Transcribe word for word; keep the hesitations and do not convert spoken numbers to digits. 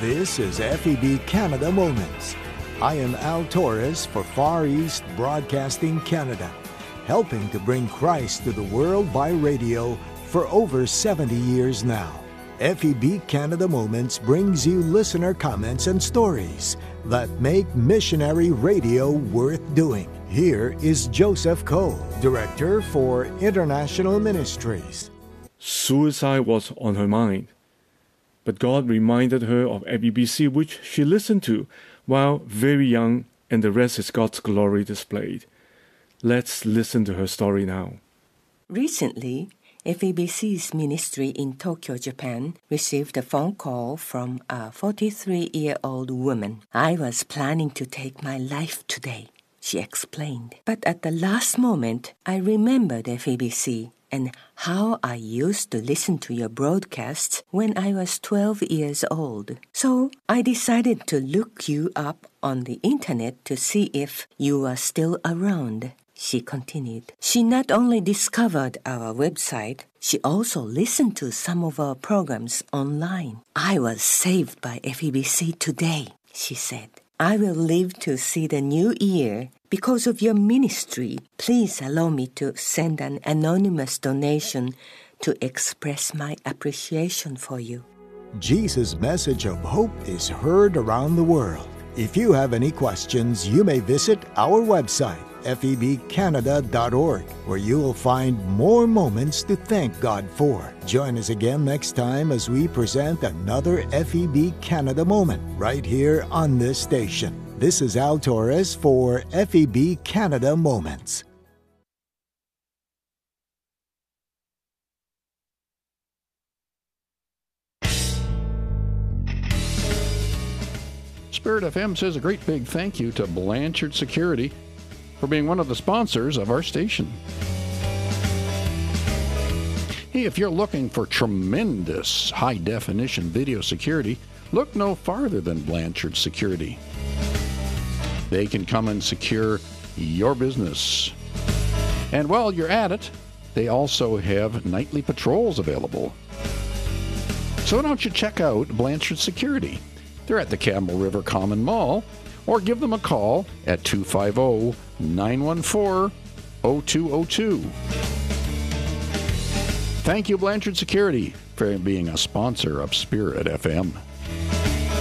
This is F E B Canada Moments. I am Al Torres for Far East Broadcasting Canada, helping to bring Christ to the world by radio for over seventy years now. F E B Canada Moments brings you listener comments and stories that make missionary radio worth doing. Here is Joseph Cole, Director for International Ministries. Suicide was on her mind, but God reminded her of F E B C, which she listened to while very young, and the rest is God's glory displayed. Let's listen to her story now. Recently, F E B C's ministry in Tokyo, Japan, received a phone call from a forty-three-year-old woman. "I was planning to take my life today," she explained. "But at the last moment, I remembered F E B C and how I used to listen to your broadcasts when I was twelve years old. So I decided to look you up on the internet to see if you were still around," she continued. She not only discovered our website, she also listened to some of our programs online. "I was saved by F E B C today," she said. "I will live to see the new year because of your ministry. Please allow me to send an anonymous donation to express my appreciation for you." Jesus' message of hope is heard around the world. If you have any questions, you may visit our website, F E B Canada dot org, where you will find more moments to thank God for. Join us again next time as we present another F E B Canada moment right here on this station. This is Al Torres for F E B Canada Moments. Spirit F M says a great big thank you to Blanchard Security for being one of the sponsors of our station. Hey, if you're looking for tremendous high-definition video security, look no farther than Blanchard Security. They can come and secure your business. And while you're at it, they also have nightly patrols available. So why don't you check out Blanchard Security? They're at the Campbell River Common Mall, or give them a call at two five zero, nine one four, zero two zero two. Thank you, Blanchard Security, for being a sponsor of Spirit F M.